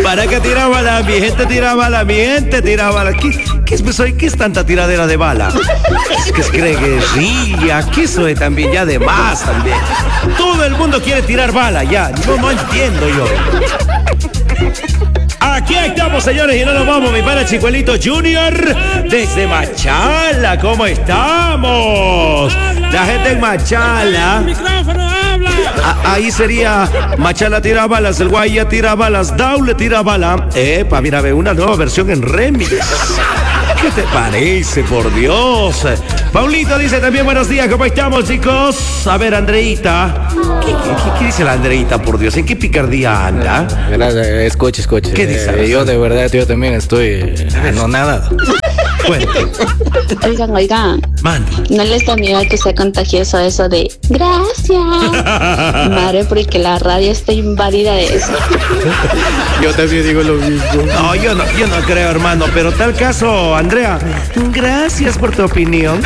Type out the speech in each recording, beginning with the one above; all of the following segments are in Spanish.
¿Para qué tira bala? Mi gente tira bala, mi gente tira bala. ¿Qué es tanta tiradera de bala? Es que cree que ría, ¿qué soy también? Ya de más también. Todo el mundo quiere tirar bala, ya. No entiendo yo. Aquí estamos, señores, y no nos vamos, mi pana Chicuelito Junior, desde Machala. ¿Cómo estamos? La gente en Machala. Ahí sería Machala tira balas, el Guaya tira balas, Daule tira bala. Epa, mira, ve una nueva versión en remix. ¿Qué te parece, por Dios? Paulito dice también buenos días, ¿cómo estamos, chicos? A ver, Andreita. ¿Qué dice la Andreita, por Dios? ¿En qué picardía anda? Escuche. ¿Qué dice? Yo de verdad, yo también estoy anonadado. Oigan. Mande. No les da miedo que sea contagioso eso de gracias. Madre, porque la radio está invadida de eso. Yo también digo lo mismo. No, yo no creo, hermano, pero tal caso, Andrea, gracias por tu opinión.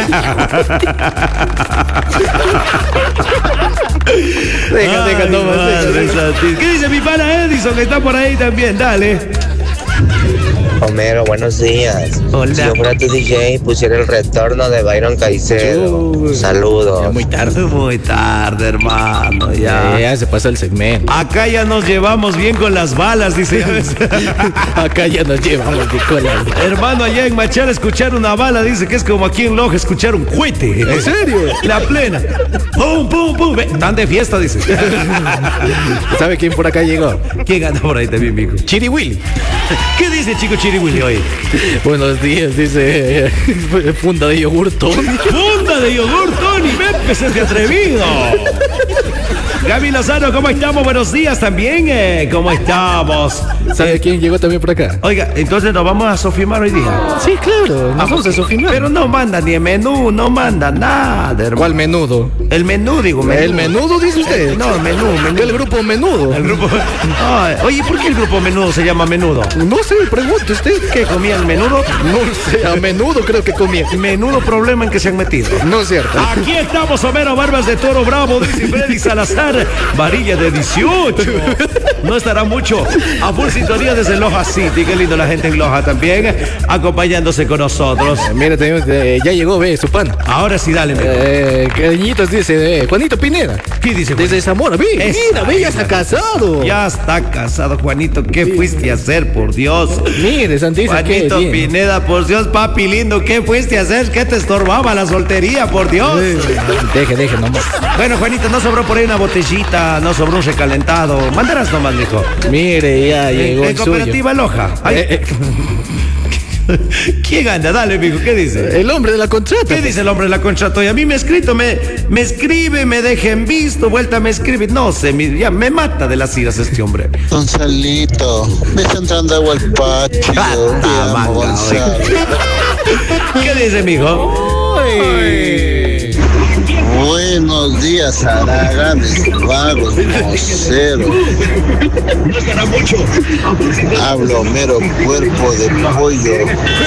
Deja, no más. ¿Qué dice mi pana Edison, que está por ahí también? Dale. Homero, buenos días. Hola. Si yo fuera tu DJ, pusiera el retorno de Byron Caicedo. Saludos. Muy tarde, hermano. Ya se pasa el segmento. Acá ya nos llevamos bien con las balas, dice. Acá ya nos llevamos bien con las balas. Hermano, allá en Machala escuchar una bala, dice que es como aquí en Loja escuchar un cohete. ¿En serio? La plena. Pum, pum, pum. Están de fiesta, dice. ¿Sabe quién por acá llegó? ¿Quién anda por ahí también, mijo? Chiri Willy. ¿Qué dice, chico Chiri Willy hoy? Buenos días, dice funda de yogur Tony. ¡Funda de yogur Tony! ¡Me ese de atrevido! Gaby Lozano, ¿cómo estamos? Buenos días también. ¿Cómo estamos? ¿Sabe quién llegó también por acá? Oiga, entonces nos vamos a sofimar hoy día. Sí, claro, nos vamos a sofimar. Pero no manda ni el menú, no manda nada, hermano. ¿Cuál menudo? El menú, digo. Menú. ¿El menudo, dice usted? No, el menú. El grupo Menudo. El grupo... Ay, oye, ¿por qué el grupo Menudo se llama Menudo? No sé, pregunte usted. ¿Qué comía el menudo? No sé, a menudo creo que comía. Menudo problema en que se han metido. No es cierto. Aquí estamos, Homero Barbas de Toro Bravo, dice Freddy Salazar, varilla de 18. No estará mucho. A full sintonía desde Loja City. Qué lindo la gente en Loja también, acompañándose con nosotros. Mira, ya llegó, ve, su pan. Ahora sí, dale. Cariñitos dice, Juanito Pineda. ¿Qué dice Juanito? Desde Zamora, ve, ya está casado. Ya está casado, Juanito. ¿Qué fuiste a hacer, por Dios? Mire, Santísimo. Juanito Pineda, por Dios, papi lindo, ¿qué fuiste a hacer? ¿Qué te estorbaba la soltería, por Dios? Deje nomás. Bueno, Juanito, no sobró por ahí una botellita, no sobró un recalentado. Mandarás nomás, mijo. Mire, ya llegó en el Cooperativa suyo. Loja. ¿Quién anda? Dale, mijo, ¿qué dice? El hombre de la contrata. ¿Qué dice el hombre de la contrata? Y a mí me ha escrito, me escribe, me deja en visto, vuelta me escribe. No sé, ya me mata de las iras este hombre. Gonzalito, me está entrando agua al patio. Te amo, Gonzalo. ¿Qué dice, mijo? Buenos días, haraganes, vagos, moceros. Hablo mero cuerpo de pollo.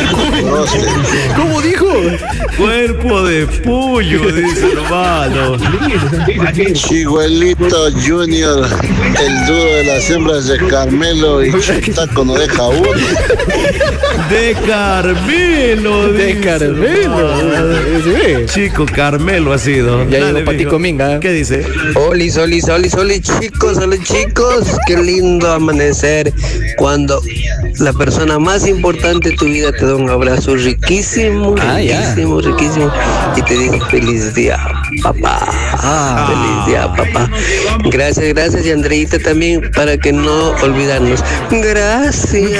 ¿Cómo dijo? Cuerpo de pollo, dice hermano. Chiguelito Junior, el duro de las hembras de Carmelo y Chutaco no deja uno. De Carmelo, De Carmelo. Sí. Chico Carmelo ha sido. Ya llegó Patico Minga. ¿Qué dice? Oli, chicos, qué lindo amanecer cuando la persona más importante de tu vida te da un abrazo riquísimo, riquísimo, y te dice feliz día, papá. Feliz día, papá. Gracias, y Andreita también, para que no olvidarnos. Gracias.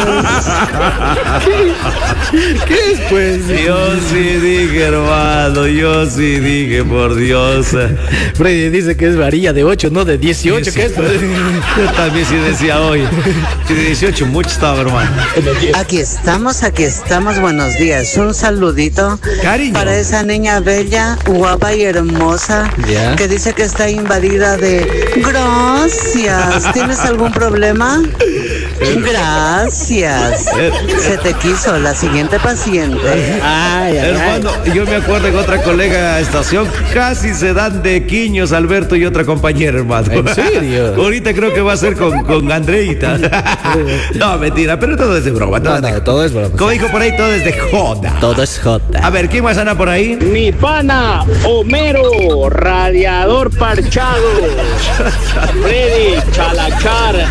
¿Qué es, pues? Yo sí dije, hermano, por Dios. Freddy dice que es varilla de 8, no de 18. ¿Qué es? Yo también sí decía hoy. De 18 mucho estaba, hermano. Aquí estamos, buenos días. Un saludito, cariño, para esa niña bella, guapa y hermosa, que dice que está invadida de gracias. ¿Tienes algún problema? Gracias. Se te quiso la siguiente paciente. Hermano, yo me acuerdo que otra colega de estación casi se dan de quiños Alberto y otra compañera, hermano. ¿En serio? Ahorita creo que va a ser con Andreita. No, mentira, pero todo es de broma. Todo es broma. Como dijo por ahí, todo es de joda. Todo es jota. A ver, ¿quién más anda por ahí? Mi pana Homero, radiador parchado. Freddy Chalachar.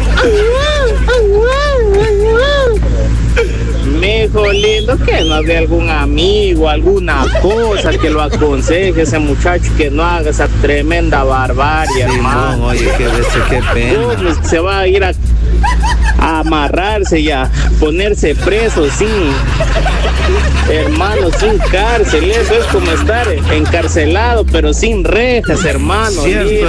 Mijo lindo, que no había algún amigo, alguna cosa que lo aconseje ese muchacho que no haga esa tremenda barbarie, hermano. No, oye, qué pena. ¿Cómo se va a ir a amarrarse y a ponerse preso sin cárcel? Eso es como estar encarcelado pero sin rejas, hermano. Cierto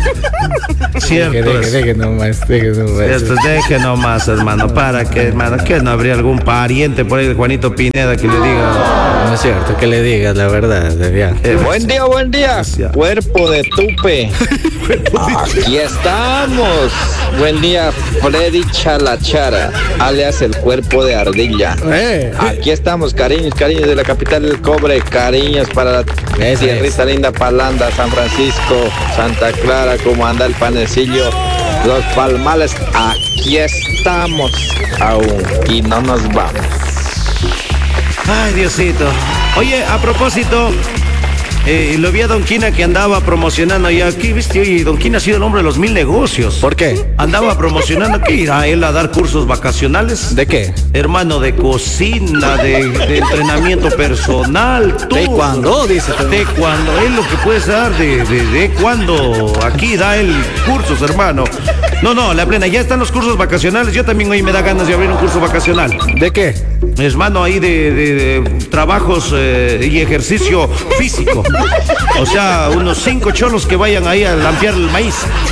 es. Deje nomás. Deje nomás, hermano. ¿Para qué, hermano? ¿Que no habría algún pariente por ahí de Juanito Pineda que le diga? No es cierto, que le digas la verdad. Buen día. Gracias. Cuerpo de tupe. Aquí estamos. Buen día, Freddy Chalachara, alias el cuerpo de ardilla. Aquí estamos, cariños de la capital del cobre. Cariños para la tierrita linda, Palanda, San Francisco, Santa Clara, como anda el panecillo, Los Palmales. Aquí estamos aún y no nos vamos. Ay, Diosito. Oye, a propósito, lo vi a Don Quina que andaba promocionando y aquí, viste, oye, Don Quina ha sido el hombre de los 1000 negocios. ¿Por qué? Andaba promocionando que irá él a dar cursos vacacionales. ¿De qué? Hermano, de cocina, de entrenamiento personal. ¿Taekwondo? Dice. Taekwondo, es lo que puedes dar de cuando aquí da él cursos, hermano. No, la plena, ya están los cursos vacacionales. Yo también hoy me da ganas de abrir un curso vacacional. ¿De qué? Hermano, ahí de trabajos y ejercicio físico. O sea, unos 5 cholos que vayan ahí a lampear el maíz.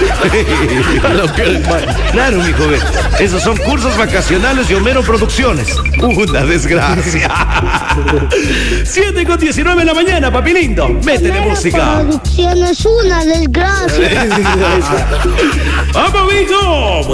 Claro, mijo, ve. Esos son cursos vacacionales de Homero Producciones. Una desgracia. 7:19 de la mañana, papi lindo. Métele música. Producción es una desgracia. ¡Vamos, mijo!